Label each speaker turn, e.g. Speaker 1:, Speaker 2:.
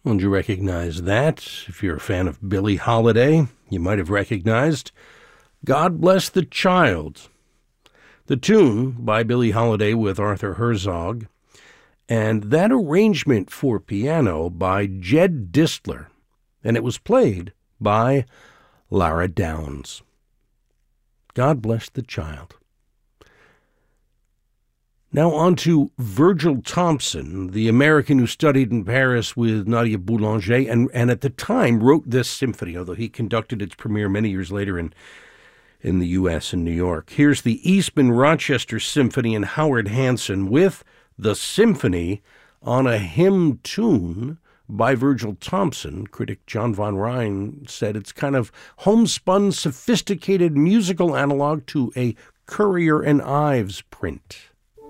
Speaker 1: And you recognize that. If you're a fan of Billie Holiday, you might have recognized God Bless the Child. The tune by Billie Holiday with Arthur Herzog, and that arrangement for piano by Jed Distler, and it was played by Lara Downs. God Bless the Child. Now on to Virgil Thompson, the American who studied in Paris with Nadia Boulanger, and at the time wrote this symphony, although he conducted its premiere many years later in the U.S. and New York. Here's the Eastman Rochester Symphony and Howard Hanson with the symphony on a hymn tune by Virgil Thompson. Critic John von Rhine said it's kind of homespun, sophisticated musical analog to a Currier and Ives print.